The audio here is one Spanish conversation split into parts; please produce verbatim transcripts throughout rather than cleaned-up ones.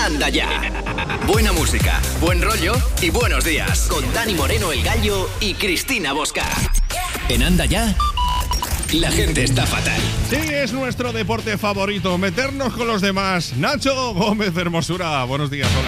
Anda Ya. Buena música, buen rollo y buenos días. Con Dani Moreno, El Gallo y Cristina Bosca. En Anda Ya, la gente está fatal. Sí, es nuestro deporte favorito, meternos con los demás. Nacho Gómez Hermosura, buenos días, hola.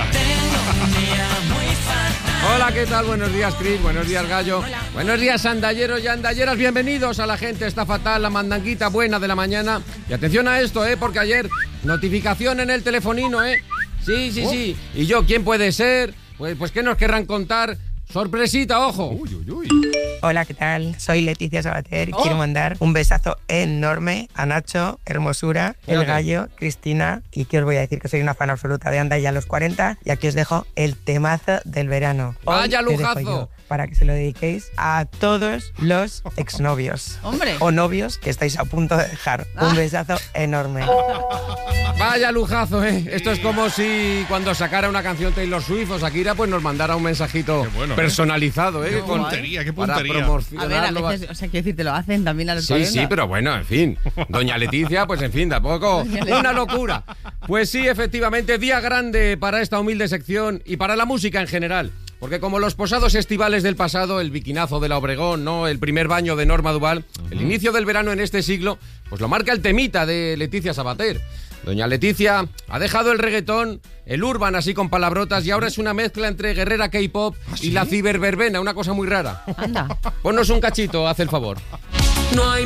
Hola, ¿qué tal? Buenos días, Cris. Buenos días, Gallo. Hola. Buenos días, andalleros y andalleras. Bienvenidos a La Gente Está Fatal, la mandanguita buena de la mañana. Y atención a esto, ¿eh? Porque ayer, notificación en el telefonino, ¿eh? Sí, sí, oh. sí. ¿Y yo quién puede ser? Pues, pues ¿qué nos querrán contar? Sorpresita, ojo. Uy, uy, uy. Hola, ¿qué tal? Soy Leticia Sabater y oh. quiero mandar un besazo enorme a Nacho, Hermosura, El Gallo, Cristina, y que os voy a decir que soy una fan absoluta de Anda Ya a los cuarenta, y aquí os dejo el temazo del verano. Hoy ¡Vaya lujazo! Yo, para que se lo dediquéis a todos los exnovios. ¡Hombre! O novios que estáis a punto de dejar. Ah. Un besazo enorme. Vaya lujazo, ¿eh? Esto es como si cuando sacara una canción Taylor Swift o Shakira, pues nos mandara un mensajito bueno, personalizado, ¿eh? Qué Con, puntería, qué para puntería. A ver, a veces, o sea, quiero decir, te lo hacen también a los Sí, cuarenta. sí, pero bueno, en fin. Doña Leticia, pues en fin, tampoco una locura. Pues sí, efectivamente, día grande para esta humilde sección y para la música en general. Porque como los posados estivales del pasado, el biquinazo de la Obregón, ¿no? El primer baño de Norma Duval, uh-huh. el inicio del verano en este siglo, pues lo marca el temita de Leticia Sabater. Doña Leticia ha dejado el reggaetón, el urban así con palabrotas, y ahora es una mezcla entre guerrera K-pop ¿Ah, sí? y la ciberverbena, una cosa muy rara. Anda. Ponnos un cachito, haz el favor. No hay